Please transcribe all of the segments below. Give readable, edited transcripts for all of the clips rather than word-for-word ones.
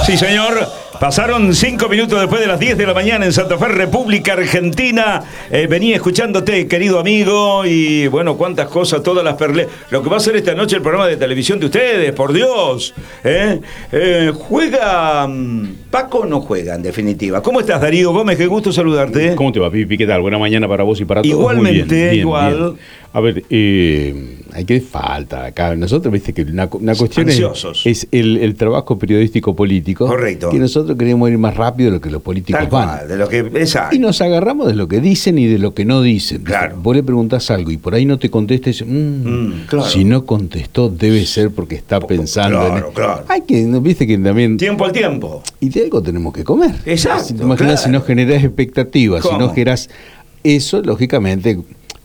Sí, señor. Pasaron 5 minutos después de las 10 de la mañana en Santa Fe, República Argentina. Venía escuchándote, querido amigo, y bueno, cuántas cosas, todas las perles. Lo que va a ser esta noche el programa de televisión de ustedes, por Dios. ¿Juega Paco o no juega, en definitiva? ¿Cómo estás, Darío Gómez? Qué gusto saludarte. ¿Cómo te va, Pipi? ¿Qué tal? Buena mañana para vos y para todos. Igualmente, muy bien, igual. Bien. A ver, hay que falta acá. Nosotros, viste que una cuestión es el trabajo periodístico político. Correcto. Que nosotros queremos ir más rápido de lo que los políticos Tal van. cual, de lo que, exacto. Y nos agarramos de lo que dicen y de lo que no dicen. Claro. Vos le preguntás algo y por ahí no te contestes. Claro. Si no contestó, debe ser porque está pensando claro, en... Claro. Hay que, viste que también... Tiempo al tiempo. Y de algo tenemos que comer. Exacto. Si te imaginas, claro. si no generás expectativas, ¿Cómo? si no generás eso, lógicamente,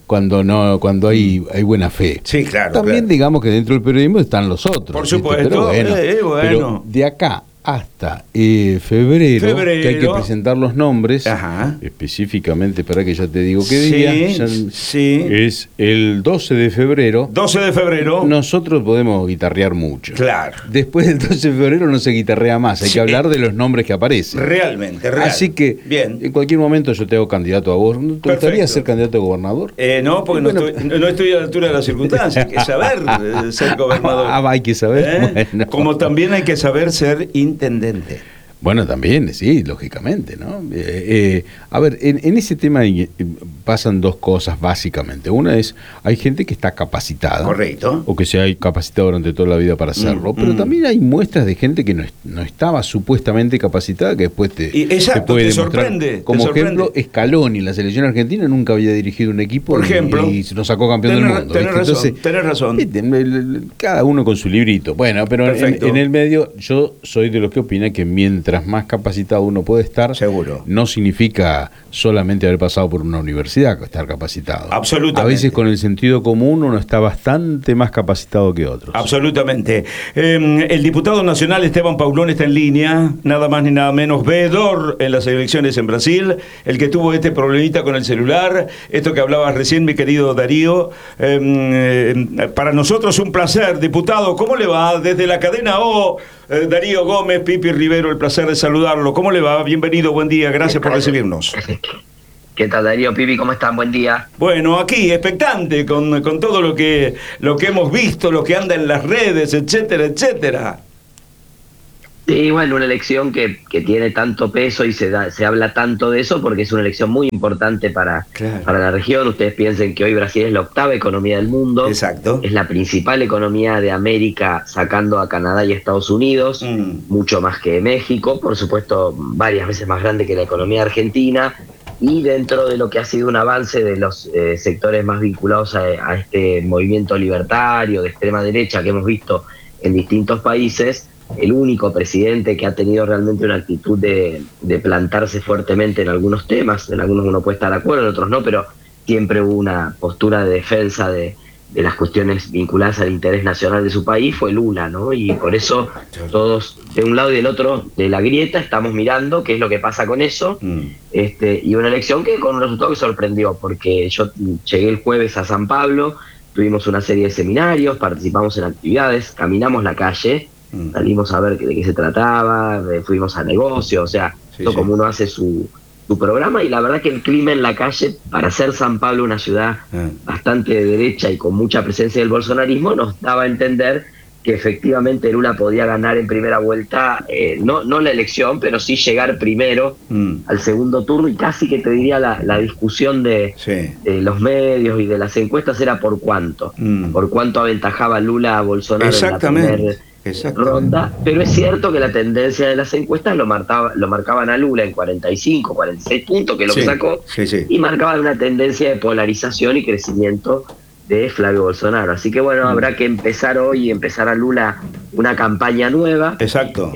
cuando hay buena fe. Sí, claro. También claro. digamos que dentro del periodismo están los otros. Por ¿viste? supuesto. Pero pero de acá hasta febrero, que hay que presentar los nombres. Ajá. Específicamente, para que ya te digo qué Sí, día. sí. Es el 12 de febrero. 12 de febrero. Nosotros podemos guitarrear mucho. Claro. Después del 12 de febrero no se guitarrea más, hay Sí. que hablar de los nombres que aparecen. Realmente, real. Así que, bien. en cualquier momento yo te hago candidato a vos. ¿No te gustaría Perfecto. ser candidato a gobernador? No, porque Bueno. no estoy a la altura de las circunstancias. Hay que saber ser gobernador. Hay que saber. Bueno. Como también hay que saber ser intendente. Bueno, también, sí, lógicamente, ¿no? A ver, en ese tema pasan dos cosas básicamente. Una es, hay gente que está capacitada. Correcto. O que se ha capacitado durante toda la vida para hacerlo. Pero también hay muestras de gente que no estaba supuestamente capacitada, que después te puede te demostrar. sorprende. Como te sorprende. ejemplo, Scaloni, la selección argentina, nunca había dirigido un equipo. Por ejemplo. Y nos sacó campeón del mundo. Tenés razón, Entonces, tenés razón. cada uno con su librito. Bueno, pero en el medio yo soy de los que opina que mientras más capacitado uno puede estar, seguro, no significa solamente haber pasado por una universidad estar capacitado. Absolutamente. A veces con el sentido común uno está bastante más capacitado que otros. Absolutamente. El diputado nacional Esteban Paulón está en línea, nada más ni nada menos, veedor en las elecciones en Brasil, el que tuvo este problemita con el celular, esto que hablabas recién, mi querido Darío. Para nosotros un placer, diputado. ¿Cómo le va? Desde la cadena O, Darío Gómez, Pipi Rivero, el placer de saludarlo. ¿Cómo le va? Bienvenido, buen día, gracias por recibirnos. ¿Qué tal, Darío, Pipi? ¿Cómo están? Buen día. Bueno, aquí, expectante con todo lo que hemos visto, lo que anda en las redes, etcétera, etcétera. Sí, bueno, una elección que tiene tanto peso y se habla tanto de eso porque es una elección muy importante para la región. Ustedes piensen que hoy Brasil es la octava economía del mundo. Exacto. Es la principal economía de América, sacando a Canadá y Estados Unidos, mucho más que México, por supuesto, varias veces más grande que la economía argentina. Y dentro de lo que ha sido un avance de los sectores más vinculados a este movimiento libertario de extrema derecha que hemos visto en distintos países, el único presidente que ha tenido realmente una actitud de plantarse fuertemente en algunos temas, en algunos uno puede estar de acuerdo, en otros no, pero siempre hubo una postura de defensa de las cuestiones vinculadas al interés nacional de su país, fue Lula, ¿no? Y por eso todos, de un lado y del otro de la grieta, estamos mirando qué es lo que pasa con eso, y una elección que con un resultado que sorprendió, porque yo llegué el jueves a San Pablo, tuvimos una serie de seminarios, participamos en actividades, caminamos la calle, salimos a ver de qué se trataba, fuimos a negocios, o sea, como uno hace su programa, y la verdad que el clima en la calle, para ser San Pablo una ciudad bastante de derecha y con mucha presencia del bolsonarismo, nos daba a entender que efectivamente Lula podía ganar en primera vuelta, no la elección, pero sí llegar primero al segundo turno, y casi que te diría la discusión de los medios y de las encuestas era por cuánto aventajaba Lula a Bolsonaro en la primera ronda, pero es cierto que la tendencia de las encuestas lo marcaban a Lula en 45, 46 puntos, que es lo que sacó, y marcaban una tendencia de polarización y crecimiento de Flavio Bolsonaro. Así que bueno, habrá que empezar hoy, empezar a Lula una campaña nueva. Exacto.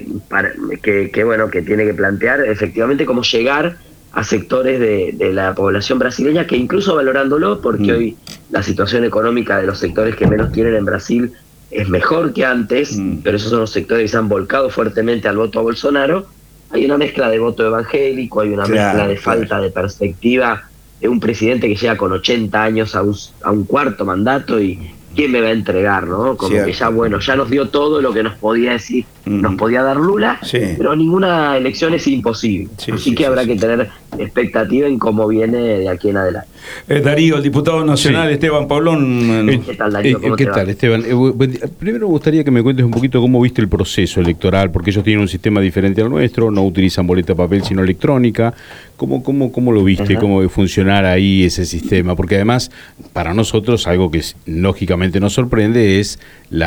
Que tiene que plantear efectivamente cómo llegar a sectores de la población brasileña, que incluso valorándolo, porque hoy la situación económica de los sectores que menos tienen en Brasil es mejor que antes, pero esos son los sectores que se han volcado fuertemente al voto a Bolsonaro. Hay una mezcla de voto evangélico, hay una mezcla de falta de perspectiva de un presidente que llega con 80 años a un cuarto mandato, y quién me va a entregar, ¿no? Como que ya nos dio todo lo que nos podía decir nos podía dar Lula, Sí. pero ninguna elección es imposible. Sí, Así sí, que sí, habrá sí. que tener expectativa en cómo viene de aquí en adelante. Darío, el diputado nacional Sí. Esteban Paulón. ¿Qué tal, Darío? ¿Cómo ¿Qué te va? tal, Esteban? Primero me gustaría que me cuentes un poquito cómo viste el proceso electoral, porque ellos tienen un sistema diferente al nuestro, no utilizan boleta de papel sino electrónica. ¿Cómo lo viste? Ajá. ¿Cómo funcionar ahí ese sistema? Porque además, para nosotros, algo que lógicamente nos sorprende es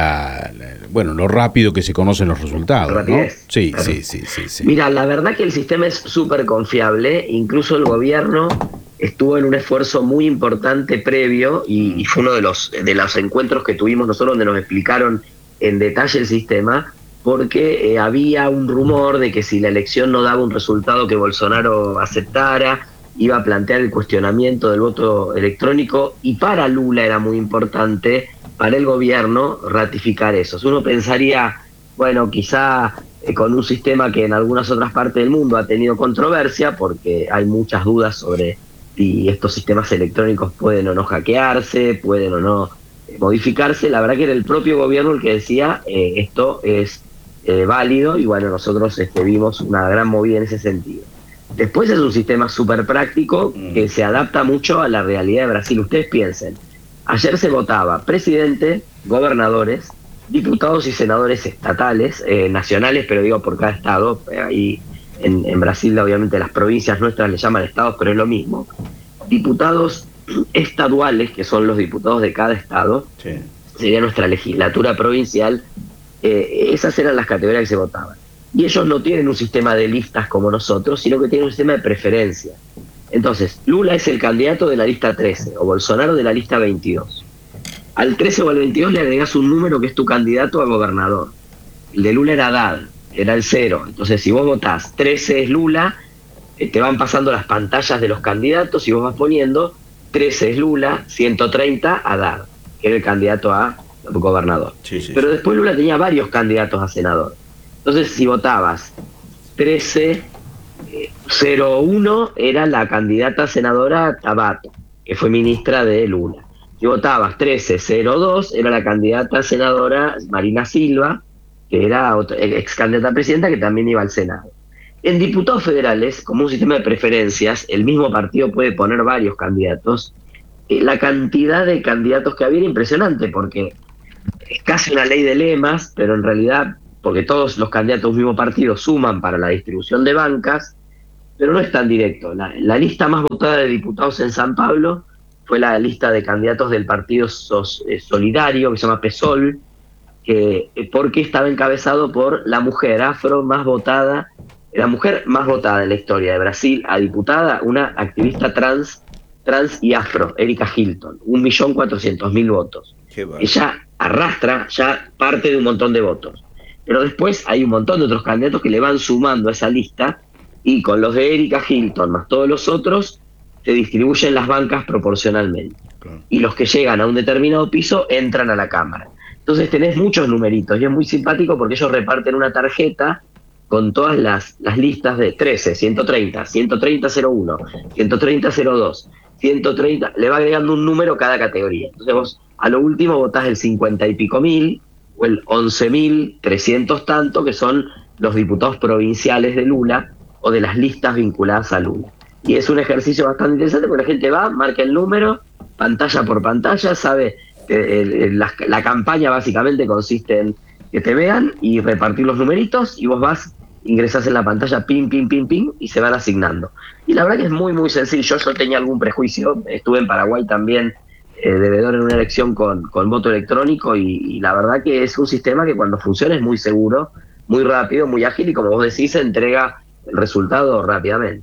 bueno, lo rápido que se conocen los resultados, ¿no? Rapidez. Sí, Claro. sí. Mira, la verdad que el sistema es súper confiable, incluso el gobierno estuvo en un esfuerzo muy importante previo y fue uno de los encuentros que tuvimos nosotros donde nos explicaron en detalle el sistema, porque había un rumor de que si la elección no daba un resultado que Bolsonaro aceptara, iba a plantear el cuestionamiento del voto electrónico, y para Lula era muy importante, para el gobierno, ratificar eso. Uno pensaría, bueno, quizá con un sistema que en algunas otras partes del mundo ha tenido controversia, porque hay muchas dudas sobre si estos sistemas electrónicos pueden o no hackearse, pueden o no modificarse. La verdad que era el propio gobierno el que decía esto es válido, y bueno, nosotros vimos una gran movida en ese sentido. Después es un sistema súper práctico que se adapta mucho a la realidad de Brasil. Ustedes piensen, ayer se votaba presidente, gobernadores, diputados y senadores estatales, nacionales, pero digo por cada estado. Ahí en Brasil obviamente las provincias nuestras le llaman estados, pero es lo mismo. Diputados estaduales, que son los diputados de cada estado, Sí. sería nuestra legislatura provincial. Esas eran las categorías que se votaban. Y ellos no tienen un sistema de listas como nosotros, sino que tienen un sistema de preferencia. Entonces, Lula es el candidato de la lista 13 o Bolsonaro de la lista 22. Al 13 o al 22 le agregas un número que es tu candidato a gobernador. El de Lula era Haddad, era el 0. Entonces, si vos votás 13 es Lula, te van pasando las pantallas de los candidatos y vos vas poniendo 13 es Lula, 130 Haddad, que era el candidato a gobernador. Sí, sí. Pero después Lula tenía varios candidatos a senador. Entonces, si votabas 1301 era la candidata senadora Tabata, que fue ministra de Lula. Si votabas 1302 era la candidata senadora Marina Silva, que era ex candidata a presidenta, que también iba al Senado. En diputados federales, como un sistema de preferencias, el mismo partido puede poner varios candidatos. La cantidad de candidatos que había era impresionante, porque es casi una ley de lemas, pero en realidad, porque todos los candidatos de un mismo partido suman para la distribución de bancas, pero no es tan directo. La lista más votada de diputados en San Pablo fue la lista de candidatos del Partido Solidario, que se llama PSOL, porque estaba encabezado por la mujer afro más votada, la mujer más votada en la historia de Brasil a diputada, una activista trans y afro, Erika Hilton, 1.400.000 votos. Ella arrastra ya parte de un montón de votos. Pero después hay un montón de otros candidatos que le van sumando a esa lista, y con los de Erika Hilton más todos los otros se distribuyen las bancas proporcionalmente. Claro. Y los que llegan a un determinado piso entran a la Cámara. Entonces tenés muchos numeritos y es muy simpático porque ellos reparten una tarjeta con todas las listas de 13, 130, 130-01, 130-02, 130, le va agregando un número cada categoría. Entonces vos a lo último votás el 50 y pico mil o el 11.300 tanto, que son los diputados provinciales de Lula o de las listas vinculadas a Lula. Y es un ejercicio bastante interesante porque la gente va, marca el número, pantalla por pantalla, sabe que la campaña básicamente consiste en que te vean y repartir los numeritos, y vos vas, ingresás en la pantalla, pim, pim, pim, pim, y se van asignando. Y la verdad que es muy, muy sencillo. Yo tenía algún prejuicio, estuve en Paraguay también, de veedor en una elección con voto electrónico, y la verdad que es un sistema que cuando funciona es muy seguro, muy rápido, muy ágil, y como vos decís, se entrega el resultado rápidamente.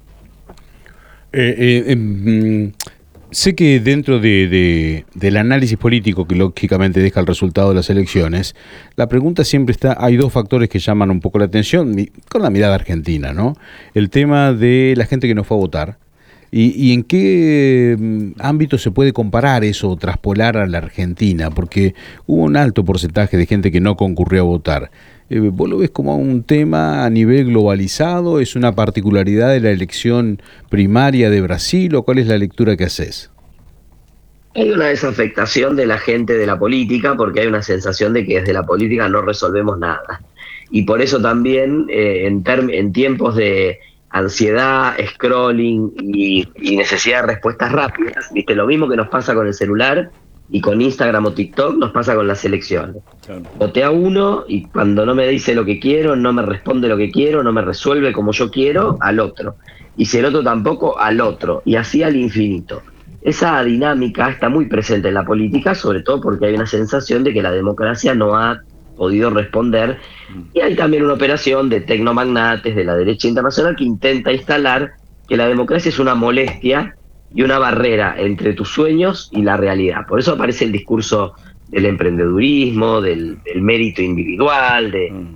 Sé que dentro del análisis político que lógicamente deja el resultado de las elecciones, la pregunta siempre está, hay dos factores que llaman un poco la atención, con la mirada argentina, ¿no? El tema de la gente que no fue a votar, y en qué ámbito se puede comparar eso o traspolar a la Argentina, porque hubo un alto porcentaje de gente que no concurrió a votar. ¿Vos lo ves como un tema a nivel globalizado? ¿Es una particularidad de la elección primaria de Brasil o cuál es la lectura que haces? Hay una desafectación de la gente de la política porque hay una sensación de que desde la política no resolvemos nada. y por eso también en tiempos de ansiedad, scrolling y necesidad de respuestas rápidas, ¿viste? Lo mismo que nos pasa con el celular y con Instagram o TikTok, nos pasa con las elecciones. Claro. Voté a uno y cuando no me dice lo que quiero, no me responde lo que quiero, no me resuelve como yo quiero, al otro. Y si el otro tampoco, al otro. Y así al infinito. Esa dinámica está muy presente en la política, sobre todo porque hay una sensación de que la democracia no ha podido responder. Y hay también una operación de tecnomagnates de la derecha internacional que intenta instalar que la democracia es una molestia y una barrera entre tus sueños y la realidad. Por eso aparece el discurso del emprendedurismo, del mérito individual,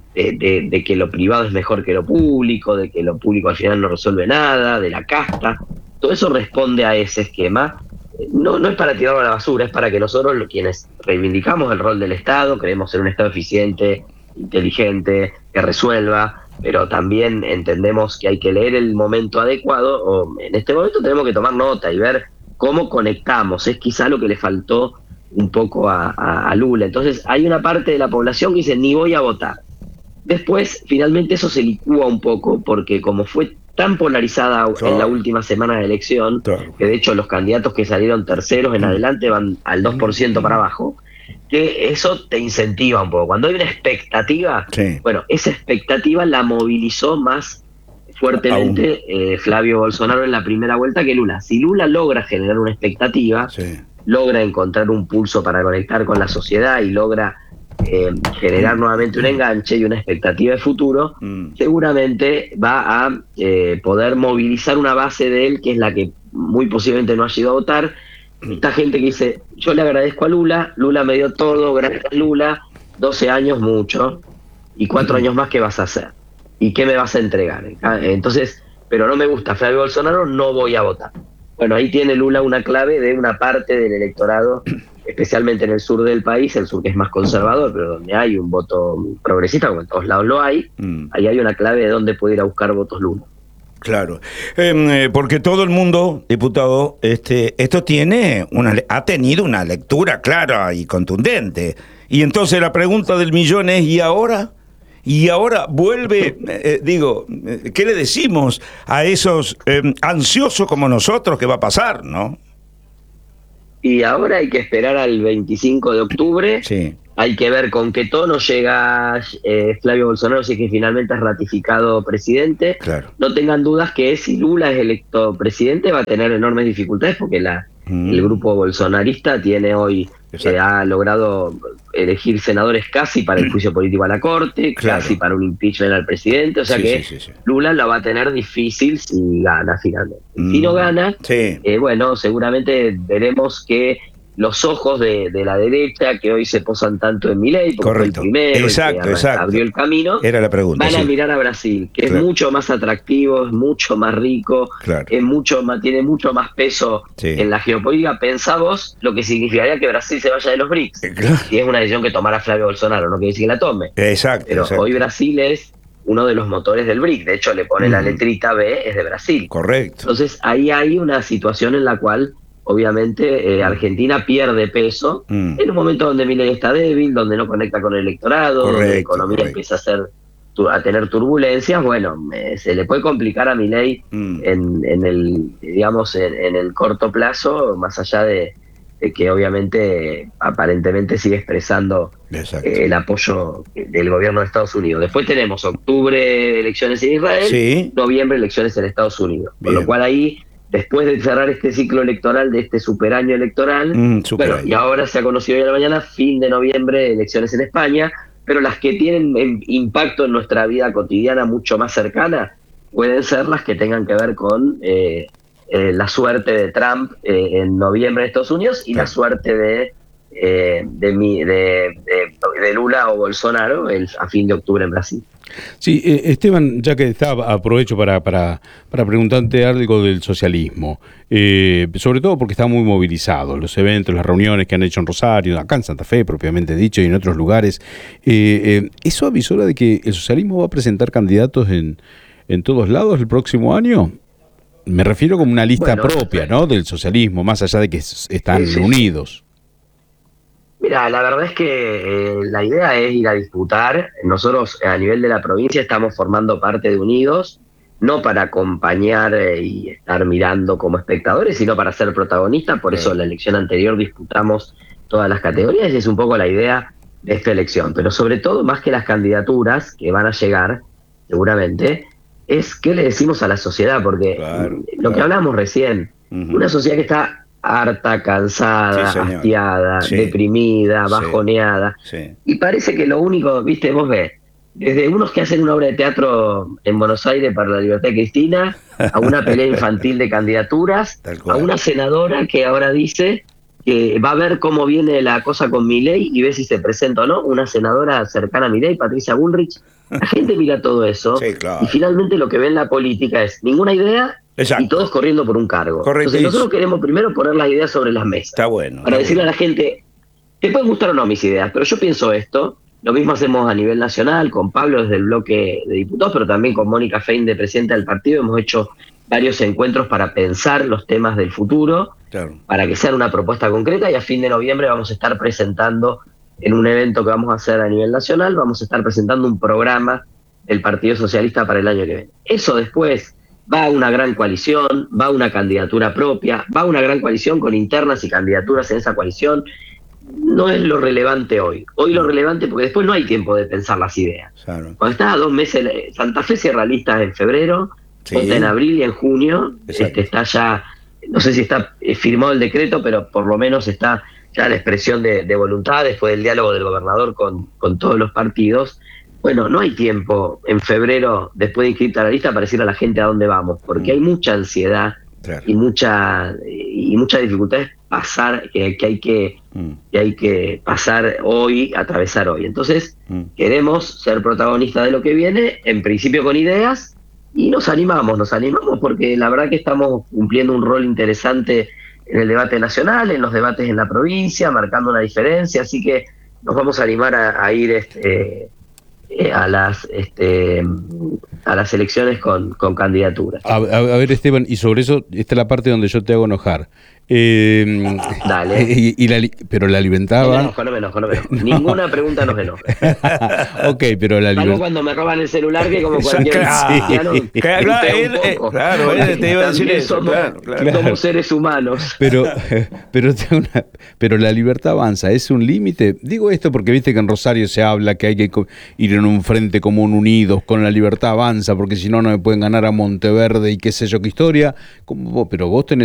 de que lo privado es mejor que lo público, de que lo público al final no resuelve nada, de la casta. Todo eso responde a ese esquema. No es para tirarlo a la basura, es para que nosotros, quienes reivindicamos el rol del Estado, queremos ser un Estado eficiente, inteligente, que resuelva, pero también entendemos que hay que leer el momento adecuado, o en este momento tenemos que tomar nota y ver cómo conectamos. Es quizá lo que le faltó un poco a Lula. Entonces hay una parte de la población que dice ni voy a votar. Después, finalmente eso se licúa un poco, porque como fue tan polarizada en la última semana de elección, que de hecho los candidatos que salieron terceros en adelante van al 2% para abajo, que eso te incentiva un poco. Cuando hay una expectativa, bueno, esa expectativa la movilizó más fuertemente Flavio Bolsonaro en la primera vuelta que Lula. Si Lula logra generar una expectativa, logra encontrar un pulso para conectar con la sociedad y logra generar nuevamente un enganche y una expectativa de futuro, seguramente va a poder movilizar una base de él que es la que muy posiblemente no haya ido a votar. Esta gente que dice, yo le agradezco a Lula me dio todo, gracias Lula, 12 años mucho, y 4 años más, ¿qué vas a hacer? ¿Y qué me vas a entregar? Entonces, pero no me gusta Flavio Bolsonaro, no voy a votar. Bueno, ahí tiene Lula una clave de una parte del electorado, especialmente en el sur del país, el sur que es más conservador, pero donde hay un voto progresista, como en todos lados lo hay, ahí hay una clave de dónde puede ir a buscar votos Lula. Claro, porque todo el mundo, diputado, esto ha tenido una lectura clara y contundente. Y entonces la pregunta del millón es, ¿y ahora? Y ahora vuelve, ¿qué le decimos a esos ansiosos como nosotros que va a pasar, no? Y ahora hay que esperar al 25 de octubre. Sí. Hay que ver con qué tono llega Flavio Bolsonaro si es que finalmente es ratificado presidente. Claro. No tengan dudas que si Lula es electo presidente va a tener enormes dificultades porque el grupo bolsonarista tiene hoy, ha logrado elegir senadores casi para el juicio político a la Corte, casi para un impeachment al presidente, o sea Lula la va a tener difícil si gana finalmente. Si no gana, bueno, seguramente veremos que los ojos de la derecha, que hoy se posan tanto en Milei, porque fue el primero, que abrió el camino, era la pregunta, van a mirar a Brasil, que es mucho más atractivo, es mucho más rico, es tiene mucho más peso en la geopolítica. Pensá vos lo que significaría que Brasil se vaya de los BRICS. Si es una decisión que tomara Flavio Bolsonaro, no quiere decir que la tome. Pero hoy Brasil es uno de los motores del BRIC, de hecho le pone la letrita B, es de Brasil. Correcto. Entonces ahí hay una situación en la cual obviamente Argentina pierde peso en un momento donde Milei está débil, donde no conecta con el electorado, donde la economía empieza a tener turbulencias. Bueno, se le puede complicar a Milei en el corto plazo, más allá de que obviamente aparentemente sigue expresando el apoyo del gobierno de Estados Unidos. Después tenemos octubre elecciones en Israel, noviembre elecciones en Estados Unidos, con lo cual ahí, después de cerrar este ciclo electoral, de este superaño electoral, y ahora se ha conocido hoy a la mañana, fin de noviembre, elecciones en España, pero las que tienen impacto en nuestra vida cotidiana mucho más cercana pueden ser las que tengan que ver con la suerte de Trump en noviembre en Estados Unidos y la suerte de Lula o Bolsonaro a fin de octubre en Brasil. Sí, Esteban, ya que aprovecho para preguntarte algo del socialismo, sobre todo porque está muy movilizado, los eventos, las reuniones que han hecho en Rosario, acá en Santa Fe propiamente dicho, y en otros lugares. ¿Eso avisora de que el socialismo va a presentar candidatos en todos lados el próximo año? Me refiero como una lista propia, ¿no?, del socialismo, más allá de que están unidos. Mira, la verdad es que la idea es ir a disputar. Nosotros a nivel de la provincia estamos formando parte de Unidos, no para acompañar y estar mirando como espectadores, sino para ser protagonistas. Por eso la elección anterior disputamos todas las categorías y es un poco la idea de esta elección. Pero sobre todo, más que las candidaturas que van a llegar, seguramente, es qué le decimos a la sociedad, porque lo que hablamos recién, una sociedad que está harta, cansada, hastiada, deprimida, bajoneada. Y parece que lo único, viste, vos ves, desde unos que hacen una obra de teatro en Buenos Aires para la libertad de Cristina, a una pelea infantil de candidaturas, a una senadora que ahora dice que va a ver cómo viene la cosa con Milei y ve si se presenta o no, una senadora cercana a Milei, Patricia Bullrich. La gente mira todo eso y finalmente lo que ve en la política es ninguna idea. Exacto. Y todos corriendo por un cargo. Entonces nosotros queremos primero poner las ideas sobre las mesas. Está bueno. Para decirle a la gente, te pueden gustar o no mis ideas, pero yo pienso esto. Lo mismo hacemos a nivel nacional, con Pablo desde el bloque de diputados, pero también con Mónica Fein, de presidenta del partido. Hemos hecho varios encuentros para pensar los temas del futuro, para que sean una propuesta concreta, y a fin de noviembre vamos a estar presentando, en un evento que vamos a hacer a nivel nacional, vamos a estar presentando un programa del Partido Socialista para el año que viene. Eso después va a una gran coalición, va a una candidatura propia, va a una gran coalición con internas y candidaturas en esa coalición. No es lo relevante hoy. Hoy lo relevante, porque después no hay tiempo de pensar las ideas. Cuando estás a 2 meses, Santa Fe cierra listas en febrero, vota en abril y en junio, está ya, no sé si está firmado el decreto, pero por lo menos está ya la expresión de voluntad después del diálogo del gobernador con todos los partidos. Bueno, no hay tiempo en febrero, después de inscribirte a la lista, para decir a la gente a dónde vamos, porque hay mucha ansiedad y mucha dificultad de pasar, que hay que pasar hoy, atravesar hoy. Entonces, queremos ser protagonistas de lo que viene, en principio con ideas, y nos animamos porque la verdad que estamos cumpliendo un rol interesante en el debate nacional, en los debates en la provincia, marcando una diferencia, así que nos vamos a animar a ir a las elecciones con candidaturas. A ver, Esteban, y sobre eso, esta es la parte donde yo te hago enojar. Dale. Pero la libertad... No me enojo. Ninguna pregunta nos enoja. Ok, pero la libertad... cuando me roban el celular, que como cualquier cristiano... Claro, te iba a decir eso. Somos seres humanos. Pero la libertad avanza, ¿es un límite? Digo esto porque viste que en Rosario se habla que hay que ir en un frente común unidos con la libertad avanza, porque si no, no me pueden ganar a Monteverde y qué sé yo qué historia. Pero vos tenés